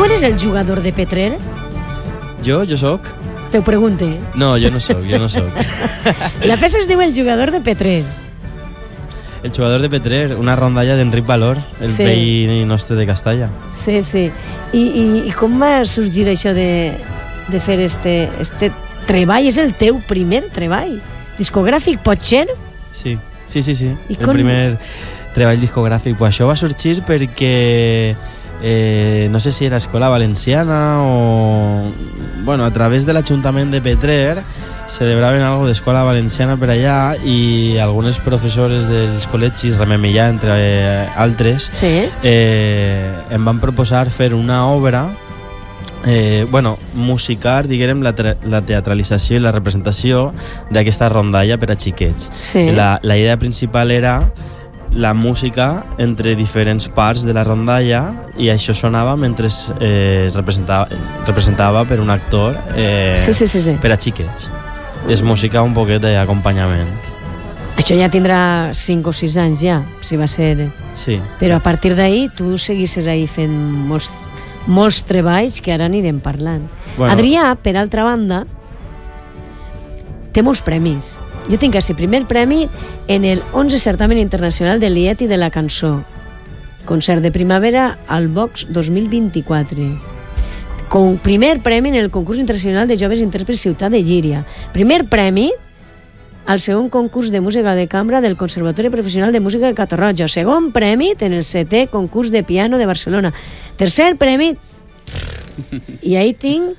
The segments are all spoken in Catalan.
quan és el jugador de Petrer? Jo soc. Te ho pregunte. No, jo no soc. La peça es diu El jugador de Petrer. El jugador de Petrer, una rondalla d'Enric Valor, el veí nostre de Castalla. Sí. I com va sorgir això de fer este treball? És el teu primer treball discogràfic, pot ser? Sí. El primer treball discogràfic. Pues això va sorgir perquè no sé si era Escola Valenciana o... Bueno, a través de l'Ajuntament de Petrer celebraven algo d'Escola Valenciana per allà i algunes professores dels col·legis, Remé Millà, entre altres, em van proposar fer una obra, musicar, diguem, la teatralització i la representació d'aquesta rondalla per a xiquets. Sí. La idea principal era la música entre diferents parts de la rondalla i això sonava mentre es representava per un actor per a xiquets. És música un poquet d'acompanyament. Això ja tindrà 5 o 6 anys ja, si va ser... Sí. Però a partir d'ahir tu seguisses ahir fent molts treballs que ara anirem parlant. Bueno. Adrià, per altra banda, té molts premis. Jo tinc el primer premi en el 11 Certamen Internacional de Lied i de la Cançó. Concert de primavera al Vox 2024. Con primer premi en el concurs internacional de joves intèrprets Ciutat de Llíria. Primer premi al segon concurs de música de cambra del Conservatori Professional de Música de Catarroja. Segon premi en el 7è concurs de piano de Barcelona. Tercer premi... I ahí tinc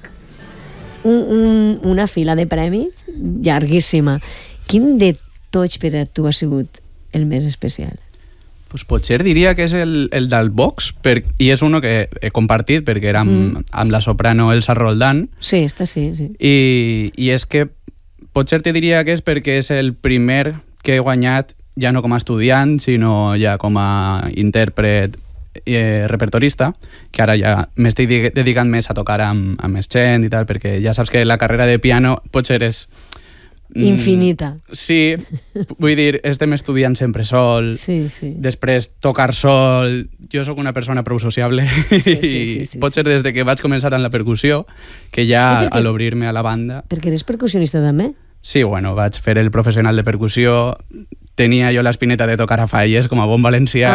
una fila de premis llarguíssima. Quin de tots per a tu ha sigut el més especial? Pues potser diria que és el del Vox, i és uno que he compartit perquè era amb la soprano Elsa Roldán. Sí, sí. I és que potser te diria que és perquè és el primer que he guanyat ja no com a estudiant, sinó ja com a intèrpret repertorista, que ara ja m'estic dedicant més a tocar amb gent i tal, perquè ja saps que la carrera de piano potser és infinita. Sí, vull dir, estem estudiant sempre sol, després tocar sol, jo sóc una persona prou sociable i potser des de que vaig començar amb la percussió, que ja a l'obrir-me a la banda... Perquè eres percussionista també? Sí, bueno, vaig fer el professional de percussió, tenia jo l'espineta de tocar a falles com a bon valencià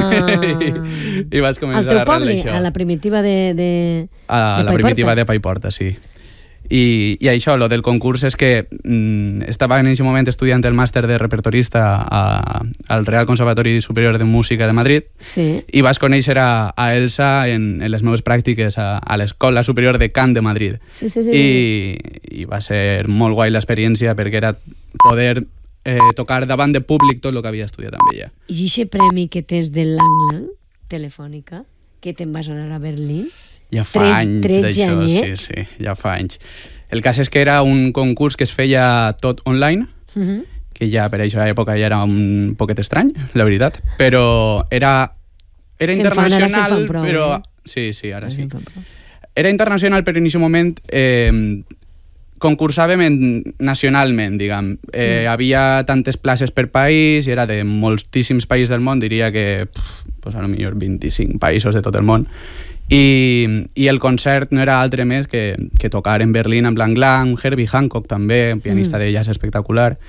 i vaig començar a arran d'això. A la primitiva de a la primitiva de Paiporta, sí. I això, lo del concurs és que estava en aquest moment estudiant el màster de repertorista al Real Conservatori Superior de Música de Madrid i vas conèixer a Elsa en les meves pràctiques a l'Escola Superior de Cant de Madrid. I va ser molt guai l'experiència perquè era poder tocar davant de públic tot el que havia estudiat amb ella. I aquest premi que tens de Lang Telefònica, que te'n vas anar a Berlín... Ja fa anys d'això, sí, ja fa anys. El cas és que era un concurs que es feia tot online, que ja per aquesta època ja era un poquet estrany, la veritat, però era internacional, però... Sí, ara sí. Era internacional, però en aquest moment concursàvem nacionalment, diguem. Havia tantes places per país, i era de moltíssims països del món, diria que a lo millor 25 països de tot el món, i el concert no era altre més que tocar en Berlín amb Lang, Herbie Hancock també, un pianista de jazz espectacular,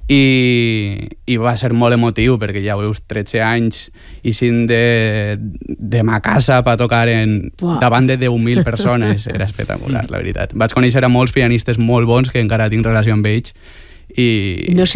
i va ser molt emotiu perquè ja veus 13 anys i sin de ma casa per tocar davant de 10.000 persones. Era espectacular, la veritat. Vaig conèixer a molts pianistes molt bons que encara tinc relació amb ells i